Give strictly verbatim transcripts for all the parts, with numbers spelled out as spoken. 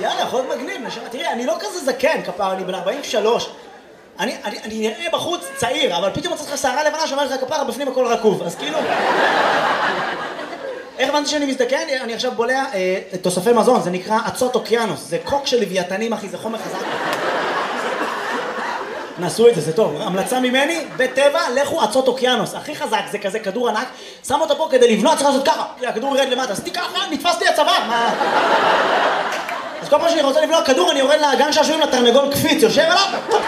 יאללה, יכול להיות מגניב, נשמע. תראי, אני לא כזה זקן, כפר, אני בן ארבעים ושלוש. אני, אני, אני נראה בחוץ צעיר, אבל פתאום מצאת לך שערה לבנה שאומרת לך כפרה, בפנים הכל רקוב, אז כאילו... איך הבנתי שאני מזדקן? אני עכשיו בולע אה, תוספי מזון, זה נקרא אצות אוקיינוס, זה קוק של לוויתנים, אחי, זה חומר חזק. נעשו את זה, זה טוב. המלצה ממני, בטבע, לכו אצות אוקיינוס. הכי חזק, זה כזה כדור ענק, שם אותו פה כדי לבנות, צריך לעשות ככה, הכדור ירד למטה, עשיתי ככה, נתפס לי הצוואר, מה... אז כל פעם שאני רוצה לבלוע כדור, אני יורד לגן שעשועים לתרנגול קפיץ, יושב עליו.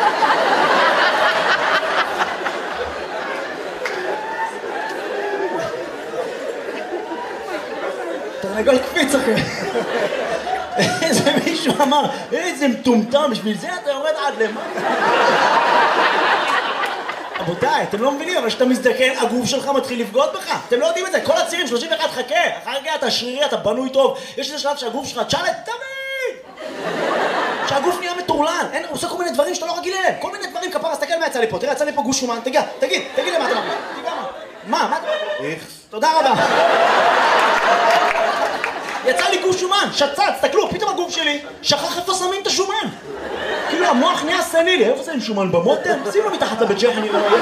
תרנגול קפיץ, אחי. איזה מישהו אמר, איזה מטומטם, בשביל זה אתה יורד עד למטה. רבותיי, אתם לא מבינים, אבל כשאתה מזדקן, הגוף שלך מתחיל לבגוד בך. אתם לא יודעים את זה, כל הצעירים, שלושים ואחת, חכה. אחר כך אתה שרירי, אתה בנוי טוב. יש איזה שלב שהגוף שלך, תשאל את תמיד! שהגוף נהיה מטורלל. אין, הוא עושה כל מיני דברים שאתה לא רגיל אליהם. כל מיני דברים, כפרה, תסתכל מה יצא לי פה. תראה, יצא לי פה גוש שומן. תגיד, תגיד, תגיד למה אתה מרגיש. תגיד מה? מה? מה? איך? תודה רבה. יצא לי גוף שומן, שצץ, תסתכלו, פתאום הגוף שלי שכח איפה שמים את השומן. כאילו המוח נהיה סנילי, איפה שמים שומן במוטר? שים לו מתחת לבית ג'ח, אני רואה.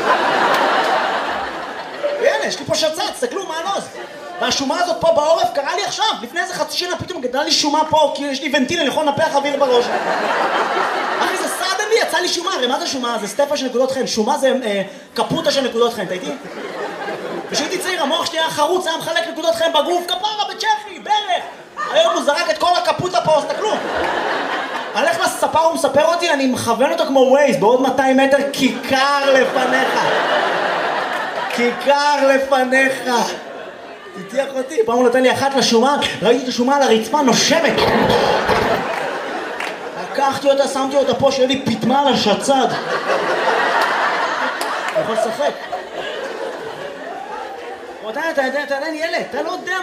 הנה, יש לי פה שצץ, תסתכלו מה הנוז. והשומה הזאת פה בעורף קרה לי עכשיו, לפני איזה חצי שנה פתאום גדלה לי שומה פה, כי יש לי ונטיל, אני יכול לנפח אוויר בראש. אחי, זה סעד לי, יצא לי שומה, הרי מה זה שומה? זה סטפה של נקודות חן, שומה זה אה, קפוטה של נקודות חן, אתה איתי? כשהייתי צעיר, המוח שלי היה חרוץ, היה מחלק נקודות חן בגוף, כפרה, בצ'כי, ברך. היום הוא זרק את כל הקפוטה פה, אז תקלו. אני הולך לספר, הוא מספר אותי, אני מכוון אותו כמו ווייז, בעוד מאתיים מטר, כיכר לפניך. כיכר לפניך. תתיח אותי, פעם הוא נתן לי אחת לשומה, ראיתי את השומה על הרצפה, נושמת. לקחתי אותה, שמתי אותה פה, שיהיה לי פתמה על השצד. אני יכול לשחק. אתה עדיין ילד, אתה לא יודע